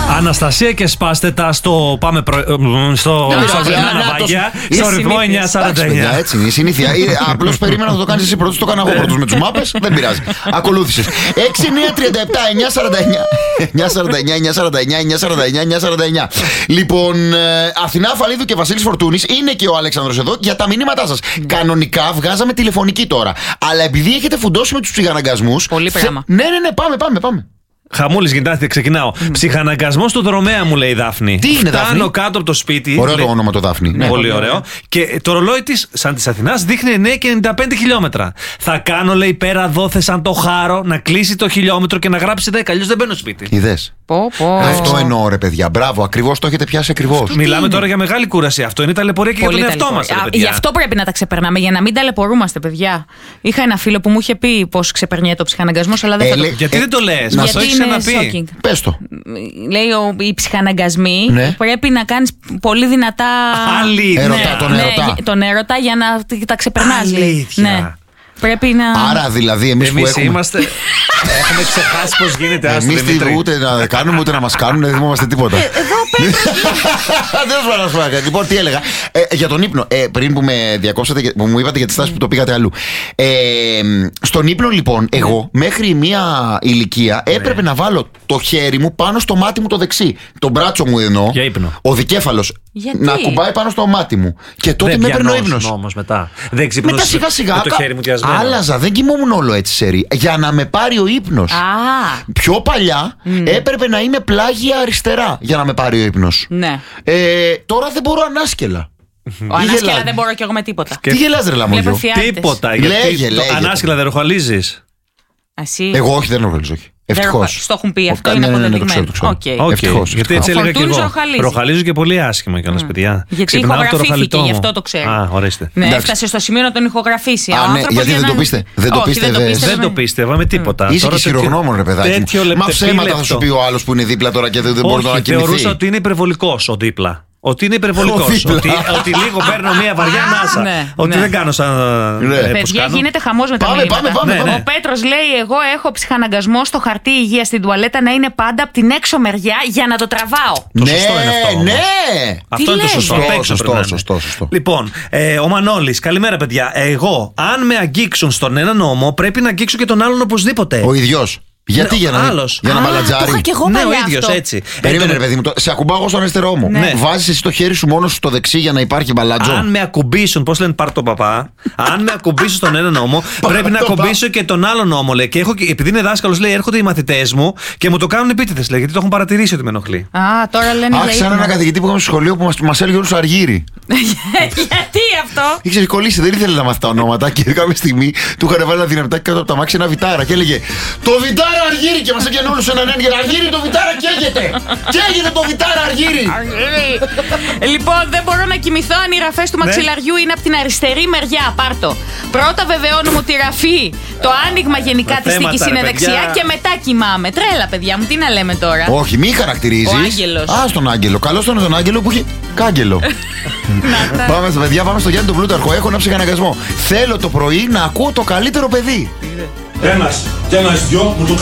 Αναστασία και σπάστε τα στο πάμε στο ναυάγια στο ρυθμό 949. Έτσι είναι η συνήθεια. Απλώς περίμενα να το κάνεις εσύ πρώτος, το έκανα εγώ πρώτος με τους μάπες. Δεν πειράζει. Ακολούθησες. 6-9-37-949. Λοιπόν, Αθηνά Φαλίδου και Βασίλης Φορτούνης, είναι και ο Αλέξανδρος εδώ για τα μηνύματά σας. Κανονικά βγάζαμε τηλεφωνική τώρα. Αλλά επειδή έχετε φουντώσει με τους ψυχαναγκασμούς. Πολύ πράγμα. Ναι, πάμε. Χαμούλης γίνεται, ξεκινάω. Ψυχαναγκασμός του Δρομέα, μου λέει η Δάφνη. Τι είναι, Δάφνη? Φτάνω κάτω από το σπίτι. Ωραίο το όνομα το Δάφνη. Ναι, πολύ ωραίο. Και το ρολόι της, σαν της Αθηνάς, δείχνει 9,95 χιλιόμετρα. Θα κάνω, λέει, πέρα δόθε σαν το χάρο να κλείσει το χιλιόμετρο και να γράψει 10. Αλλιώς δεν μπαίνω σπίτι. Είδες. Αυτό εννοώ, ρε παιδιά. Μπράβο, ακριβώς το έχετε πιάσει ακριβώς. Μιλάμε τώρα για μεγάλη κούραση. Αυτό είναι ταλαιπωρία και για τον εαυτό μας. Γι' αυτό πρέπει να τα ξεπερνάμε, για να μην ταλαιπωρούμαστε, παιδιά. Είχα ένα φίλο που μου είχε πει πώς ξεπερνιέται το ψυχαναγκασμός, αλλά δεν θα το. Γιατί δεν το λες, να το έχεις ξαναπεί. Πες το. Λέει οι ψυχαναγκασμοί ναι. πρέπει να κάνεις πολύ δυνατά. Τον έρωτα για να τα ξεπερνάς. Ναι. Πρέπει να. Άρα δηλαδή εμείς που έχουμε. Είμαστε. Έχουμε ξεχάσει πώς γίνεται. Εμείς ούτε να κάνουμε ούτε να μας κάνουν, δεν θυμόμαστε τίποτα. Εδώ πέρα. Δεν σου πω. Λοιπόν, τι έλεγα. Για τον ύπνο. Πριν που με διακόψατε, που μου είπατε για τη στάση που το πήγατε αλλού. Στον ύπνο, λοιπόν, εγώ μέχρι μία ηλικία έπρεπε να βάλω το χέρι μου πάνω στο μάτι μου το δεξί. Το μπράτσο μου εννοώ. Για ύπνο. Ο δικέφαλος. Να κουμπάει πάνω στο μάτι μου. Και τότε με έπαιρνε ο ύπνος. Μετά σιγά-σιγά. Το χέρι μου διασμένο. Άλλαζα, δεν κοιμόμουν όλο έτσι σερί. Για να με πάρει ο ύπνος. Πιο παλιά έπρεπε να είμαι πλάγια αριστερά για να με πάρει ο ύπνος. Ναι. Τώρα δεν μπορώ ανάσκελα. Ανάσκελα δεν μπορώ κι εγώ με τίποτα. Τι γελάς, ρε Λαμόγιο? Τίποτα. Λέγε. Ανάσκελα δεν ροχαλίζεις? Εγώ όχι, δεν ροχαλίζω. Ευτυχώς. Στο έχουν πει αυτό, είναι αποδεδειγμένο. Ευτυχώς. Γιατί έτσι έλεγα και εγώ. Ροχαλίζω και πολύ άσχημα κιόλας, παιδιά. Γιατί ηχογραφήθηκε, γι' αυτό το ξέρω. Ορίστε. Ναι, έφτασε στο σημείο να τον ηχογραφήσει. Γιατί δεν το πείστε? Δεν το πίστευα με τίποτα. Είσαι και χειρογνώμων, ρε παιδάκι. Μα ψέματα θα σου πει ο άλλος που είναι δίπλα τώρα και δεν μπορεί να κοιμηθεί. Θεωρούσα ότι είναι υπερβολικός ο δίπλα. Ότι είναι υπερβολικός. Ότι λίγο παίρνω μια βαριά ανάσα. Ότι δεν κάνω σαν. Παιδιά, γίνεται χαμός με τα μηνύματα. Ο Πέτρος λέει: εγώ έχω ψυχαναγκασμό στο χαρτί υγεία στην τουαλέτα να είναι πάντα από την έξω μεριά για να το τραβάω. Το σωστό είναι αυτό. Ναι! Αυτό είναι το σωστό. Σωστό. Λοιπόν, ο Μανώλης, καλημέρα, παιδιά. Εγώ, αν με αγγίξουν στον έναν νόμο, πρέπει να αγγίξω και τον άλλον οπωσδήποτε. Ο ίδιος. Γιατί για να μπαλατζάρει? Το είχα και εγώ ναι, ο παλιά ίδιος αυτό. έτσι. Περίμενε, ρε παιδί μου, σε ακουμπάω εγώ στον αριστερό μου. Ναι. Βάζεις εσύ το χέρι σου μόνο στο δεξί για να υπάρχει μπαλάτζο. Αν με ακουμπήσουν, πώς λένε, πάρ' το παπά. Αν με ακουμπήσουν στον έναν νόμο, πρέπει να ακουμπήσω και τον άλλον νόμο. Λέει. Και επειδή είναι δάσκαλος, λέει, έρχονται οι μαθητές μου και μου το κάνουν επίτηδες, λέει, γιατί το έχουν παρατηρήσει ότι με ενοχλεί. Τώρα λένε. Άρχισαν ένα καθηγητή που είχαμε στο σχολείο που μας έλεγε όλους Αργύρι. Γιατί αυτό? Ήξερε κολλήσει, δεν ήθελε να μάθει τα ονόματα και κάποια στιγμή του είχαν βάλει ένα δυναμητάκι κάτω από τα μάξια, ένα βιτάρα και έλεγε το βιτάρα Αργύρι και μας έκανε όλους έναν έγκαιρα. Αργύρι, το βιτάρα καίγεται! Καίγεται το βιτάρα Αργύρι! Λοιπόν, δεν μπορώ να κοιμηθώ αν οι ραφές του μαξιλαριού είναι από την αριστερή μεριά. Πάρτο. Πρώτα βεβαιώνουμε ότι η ραφή, το άνοιγμα γενικά της θήκης είναι δεξιά και μετά κοιμάμαι. Τρέλα, παιδιά μου, τι να λέμε τώρα. Όχι, μη χαρακτηρίζεις. Ο Άγγελος. Στον Άγγελο. Καλώς τον Άγγελο που έχει κάγκελο. Πάμε στα παιδιά, πάμε στο Γιάννη τον Πλούταρχο. Έχω ένα ψυχαναγκασμό. Θέλω το πρωί να ακούω το καλύτερο παιδί. Ένας και ένας δυο μου το